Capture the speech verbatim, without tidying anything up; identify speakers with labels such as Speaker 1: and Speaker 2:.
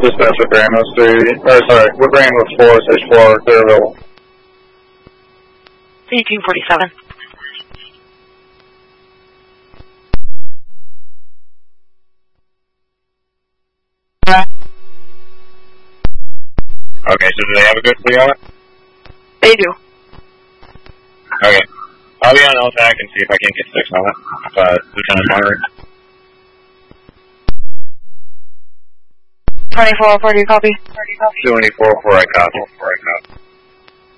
Speaker 1: Dispatch with Ramos three, or sorry, with Ramos four, stage four, clear available.
Speaker 2: eighteen forty-seven.
Speaker 3: Okay, so do they have a good fleet on it?
Speaker 2: They do.
Speaker 3: Okay. I'll be on L TAC and see if I can get six on it. Uh, Lieutenant Monterey.
Speaker 2: twenty-four forty, copy.
Speaker 3: twenty-four four, I copy. I copy.